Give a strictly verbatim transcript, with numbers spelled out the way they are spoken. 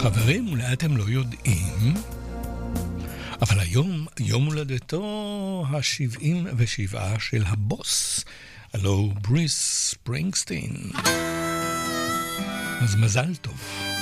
חברים, אולי אתם לא יודעים, אבל היום יום הולדתו ה-שבעים ושבע של הבוס, הלו בריס ספרינגסטין. אז מזל טוב.